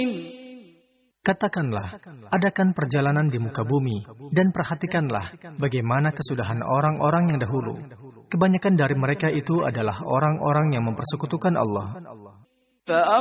Katakanlah, adakan perjalanan di muka bumi, dan perhatikanlah bagaimana kesudahan orang-orang yang dahulu. Kebanyakan dari mereka itu adalah orang-orang yang mempersekutukan Allah.